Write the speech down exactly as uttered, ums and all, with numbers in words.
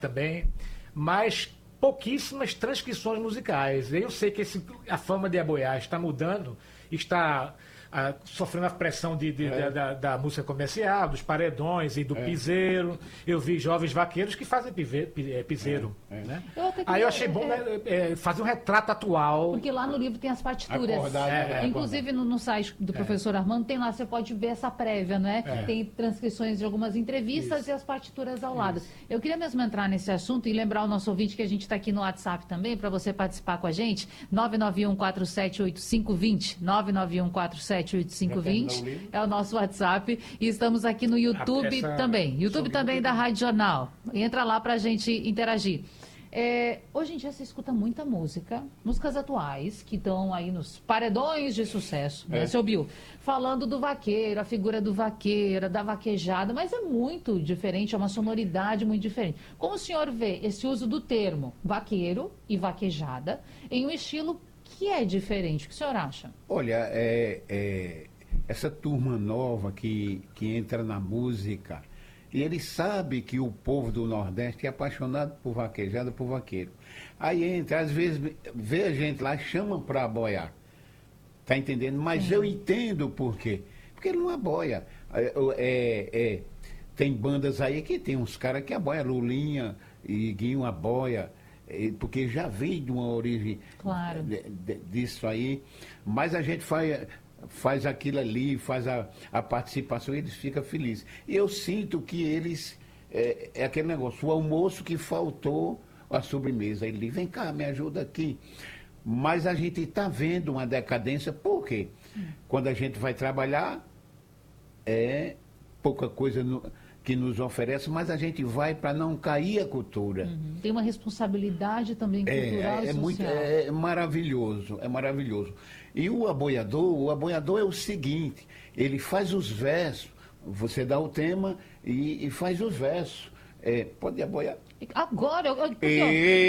também, mas pouquíssimas transcrições musicais. Eu sei que esse, a fama de Aboiá está mudando, está ah, sofrendo a pressão de, de, É. da, da, da música comercial, dos paredões e do É. piseiro. Eu vi jovens vaqueiros que fazem pive, pi- eh, piseiro. É, é. Né? Eu até Aí queria- eu achei bom, é- né, eh, fazer um retrato atual. Porque lá no livro tem as partituras. Acordado, É, é, Inclusive no, no site do professor Armando tem lá, você pode ver essa prévia, né? É. Tem transcrições de algumas entrevistas e as partituras ao lado. Eu queria mesmo entrar nesse assunto e lembrar o nosso ouvinte que a gente está aqui no WhatsApp também, para você participar com a gente. nove nove um quatro sete oito cinco dois zero. nove nove um quatro sete oito cinco dois zero. Já terminou o livro? É o nosso WhatsApp. E estamos aqui no YouTube Essa- também. YouTube sobre também o- da Rádio Jornal. Entra lá para a gente interagir. É, hoje em dia se escuta muita música, músicas atuais, que estão aí nos paredões de sucesso, né, É. seu Bill? Falando do vaqueiro, a figura do vaqueiro, da vaquejada, mas é muito diferente, é uma sonoridade muito diferente. Como o senhor vê esse uso do termo vaqueiro e vaquejada em um estilo que é diferente? O que o senhor acha? Olha, é, é, essa turma nova que, que entra na música, e ele sabe que o povo do Nordeste é apaixonado por vaquejada, por vaqueiro. Aí entra, às vezes vê a gente lá, chama para aboiar. Tá entendendo? Mas eu entendo por quê. Porque ele não aboia. É, é, é, tem bandas aí que tem uns caras que aboiam, Lulinha e Guinho aboia. É, porque já veio de uma origem Claro. de- de- disso aí, mas a gente faz, faz aquilo ali, faz a, a participação e eles ficam felizes. E eu sinto que eles, é, é aquele negócio, o almoço que faltou, a sobremesa. Ele diz, vem cá, me ajuda aqui. Mas a gente está vendo uma decadência, por quê? Quando a gente vai trabalhar, é pouca coisa no- que nos oferece, mas a gente vai para não cair a cultura. Uhum. Tem uma responsabilidade também cultural É, e é, social. muito, é maravilhoso, é maravilhoso. E o aboiador, o aboiador é o seguinte, ele faz os versos, você dá o tema e, e faz os versos. É, pode aboiar. Agora, eu, eu- porque, ó, E...